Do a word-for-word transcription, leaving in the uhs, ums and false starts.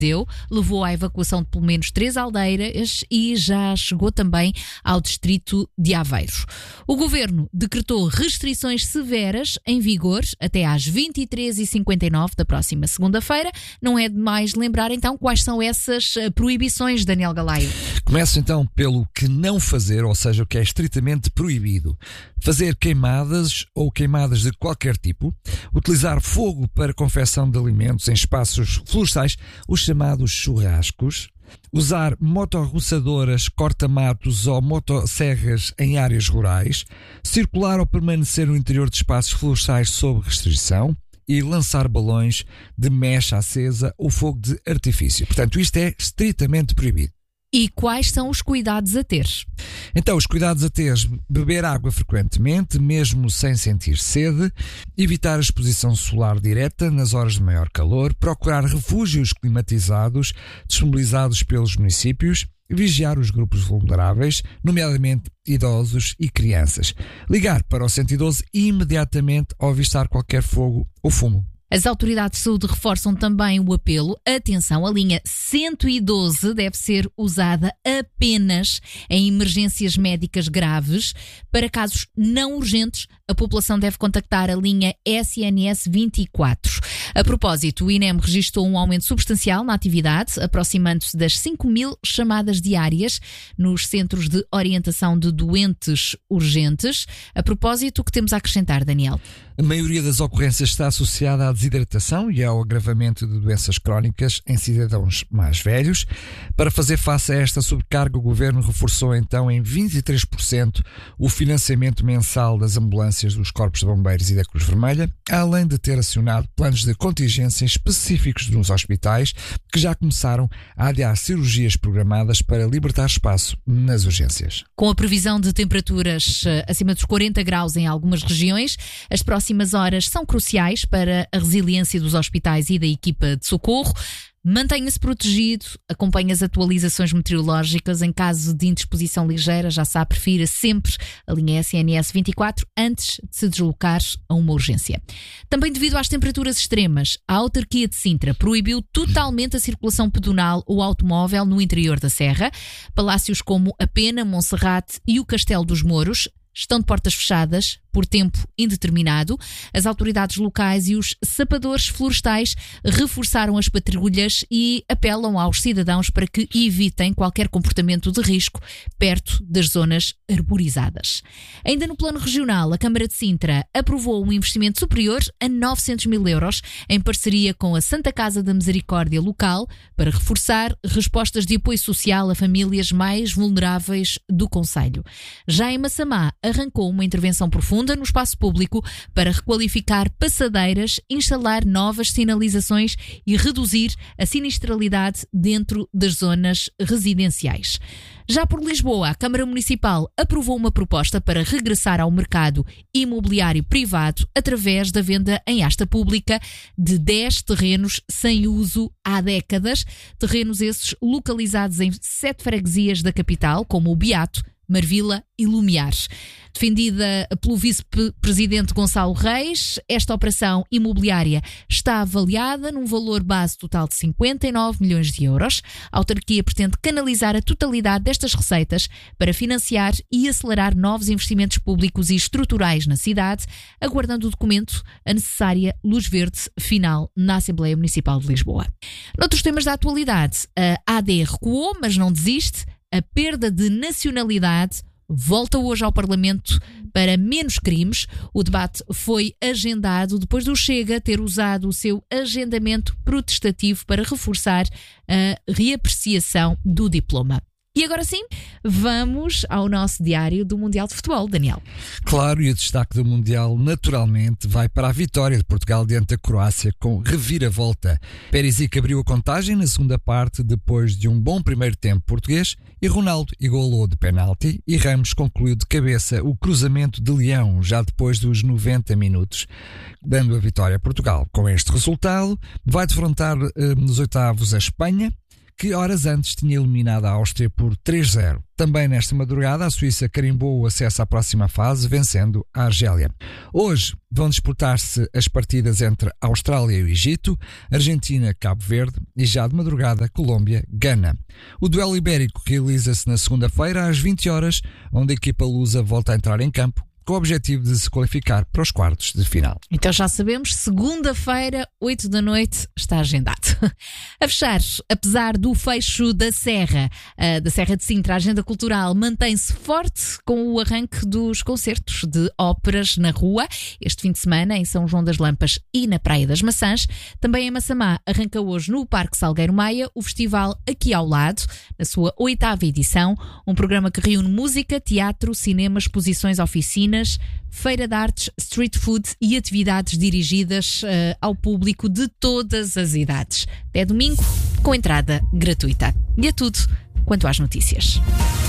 Deu, levou à evacuação de pelo menos três aldeias e já chegou também ao distrito de Aveiros. O governo decretou restrições severas em vigor até às vinte e três e cinquenta e nove da próxima segunda-feira. Não é demais lembrar então quais são essas proibições, Daniel Galaio. Começo então pelo que não fazer, ou seja, o que é estritamente proibido. Fazer queimadas ou queimadas de qualquer tipo, utilizar fogo para confecção de alimentos em espaços florestais, os chamados churrascos, usar motorroçadoras, corta-matos ou motosserras em áreas rurais, circular ou permanecer no interior de espaços florestais sob restrição e lançar balões de mecha acesa ou fogo de artifício. Portanto, isto é estritamente proibido. E quais são os cuidados a ter? Então, os cuidados a ter: beber água frequentemente, mesmo sem sentir sede, evitar a exposição solar direta nas horas de maior calor, procurar refúgios climatizados disponibilizados pelos municípios, vigiar os grupos vulneráveis, nomeadamente idosos e crianças, ligar para o cento e doze imediatamente ao avistar qualquer fogo ou fumo. As autoridades de saúde reforçam também o apelo. Atenção, a linha cento e doze deve ser usada apenas em emergências médicas graves. Para casos não urgentes, a população deve contactar a linha S N S vinte e quatro. A propósito, o INEM registrou um aumento substancial na atividade, aproximando-se das cinco mil chamadas diárias nos centros de orientação de doentes urgentes. A propósito, o que temos a acrescentar, Daniel? A maioria das ocorrências está associada à desidratação e ao agravamento de doenças crónicas em cidadãos mais velhos. Para fazer face a esta sobrecarga, o Governo reforçou então em vinte e três por cento o financiamento mensal das ambulâncias dos Corpos de Bombeiros e da Cruz Vermelha, além de ter acionado planos de contingência específicos nos hospitais, que já começaram a adiar cirurgias programadas para libertar espaço nas urgências. Com a previsão de temperaturas acima dos quarenta graus em algumas regiões, as próximas horas são cruciais para a resiliência dos hospitais e da equipa de socorro. Mantenha-se protegido, acompanhe as atualizações meteorológicas. Em caso de indisposição ligeira, já sabe, prefira sempre a linha S N S vinte e quatro antes de se deslocar a uma urgência. Também devido às temperaturas extremas, a autarquia de Sintra proibiu totalmente a circulação pedonal ou automóvel no interior da Serra. Palácios como a Pena, Monserrate e o Castelo dos Mouros estão de portas fechadas por tempo indeterminado. As autoridades locais e os sapadores florestais reforçaram as patrulhas e apelam aos cidadãos para que evitem qualquer comportamento de risco perto das zonas arborizadas. Ainda no plano regional, a Câmara de Sintra aprovou um investimento superior a novecentos mil euros em parceria com a Santa Casa da Misericórdia local para reforçar respostas de apoio social a famílias mais vulneráveis do concelho. Já em Massamá, arrancou uma intervenção profunda no espaço público para requalificar passadeiras, instalar novas sinalizações e reduzir a sinistralidade dentro das zonas residenciais. Já por Lisboa, a Câmara Municipal aprovou uma proposta para regressar ao mercado imobiliário privado através da venda em asta pública de dez terrenos sem uso há décadas, terrenos esses localizados em sete freguesias da capital, como o Beato, Marvila e Lumiar. Defendida pelo vice-presidente Gonçalo Reis, esta operação imobiliária está avaliada num valor base total de cinquenta e nove milhões de euros. A autarquia pretende canalizar a totalidade destas receitas para financiar e acelerar novos investimentos públicos e estruturais na cidade, aguardando o documento a necessária luz verde final na Assembleia Municipal de Lisboa. Noutros temas da atualidade, a A D recuou, mas não desiste. A perda de nacionalidade volta hoje ao Parlamento para menos crimes. O debate foi agendado depois do Chega ter usado o seu agendamento protestativo para reforçar a reapreciação do diploma. E agora sim, vamos ao nosso diário do Mundial de Futebol, Daniel. Claro, e o destaque do Mundial naturalmente vai para a vitória de Portugal diante da Croácia com reviravolta. Perisic abriu a contagem na segunda parte depois de um bom primeiro tempo português e Ronaldo igualou de penalti e Ramos concluiu de cabeça o cruzamento de Leão já depois dos noventa minutos, dando a vitória a Portugal. Com este resultado, vai defrontar eh, nos oitavos a Espanha, que horas antes tinha eliminado a Áustria por três a zero. Também nesta madrugada, a Suíça carimbou o acesso à próxima fase, vencendo a Argélia. Hoje vão disputar-se as partidas entre a Austrália e o Egito, Argentina, Cabo Verde e já de madrugada, Colômbia, Gana. O duelo ibérico realiza-se na segunda-feira às vinte horas, onde a equipa lusa volta a entrar em campo, com o objetivo de se qualificar para os quartos de final. Então já sabemos, segunda-feira, oito da noite, está agendado. A fechar, apesar do fecho da Serra, uh, da Serra de Sintra, a agenda cultural mantém-se forte com o arranque dos concertos de óperas na rua, este fim de semana em São João das Lampas e na Praia das Maçãs. Também em Massamá arranca hoje no Parque Salgueiro Maia o festival Aqui ao Lado, na sua oitava edição, um programa que reúne música, teatro, cinema, exposições, oficinas, feira de artes, street food e atividades dirigidas uh, ao público de todas as idades. Até domingo, com entrada gratuita. E é tudo quanto às notícias.